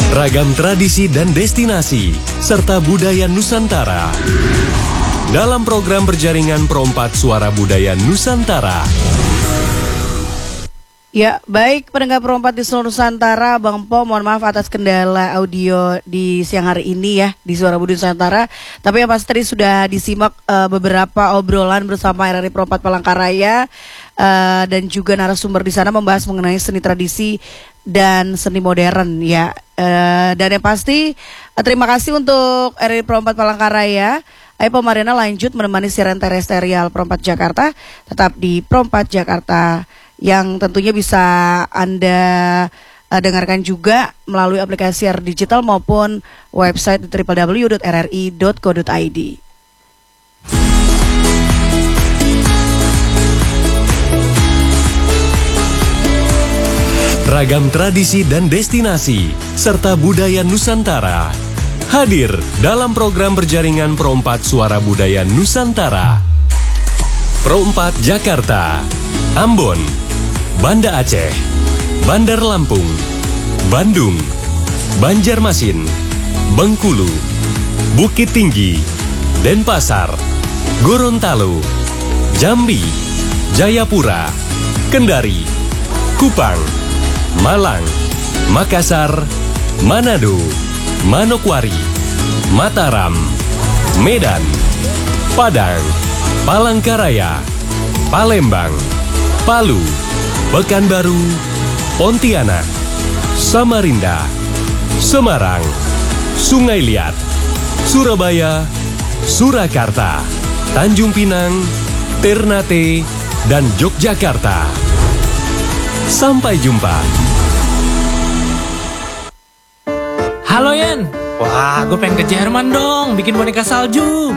Ragam tradisi dan destinasi, serta budaya Nusantara. Dalam program berjaringan Perompak Suara Budaya Nusantara. Ya, baik pendengar Perompak di seluruh Nusantara, Bang Po, mohon maaf atas kendala audio di siang hari ini ya di Suara Budaya Nusantara. Tapi yang pasti tadi sudah disimak beberapa obrolan bersama RRI Perompak Palangkaraya dan juga narasumber di sana membahas mengenai seni tradisi dan seni modern ya. Dan yang pasti terima kasih untuk RRI Perompak Palangkaraya. Ayo Mariana lanjut menemani siaran terestrial Perompak Jakarta, tetap di Perompak Jakarta, yang tentunya bisa Anda dengarkan juga melalui aplikasi digital maupun website www.rri.co.id. Ragam tradisi dan destinasi, serta budaya Nusantara. Hadir dalam program berjaringan Perompak Suara Budaya Nusantara. Perompak Jakarta, Ambon, Banda Aceh, Bandar Lampung, Bandung, Banjarmasin, Bengkulu, Bukit Tinggi, Denpasar, Gorontalo, Jambi, Jayapura, Kendari, Kupang, Malang, Makassar, Manado, Manokwari, Mataram, Medan, Padang, Palangkaraya, Palembang, Palu, Pekanbaru, Pontianak, Samarinda, Semarang, Sungai Liat, Surabaya, Surakarta, Tanjung Pinang, Ternate, dan Yogyakarta. Sampai jumpa. Halo Yen, wah gue pengen ke Jerman dong, bikin boneka salju.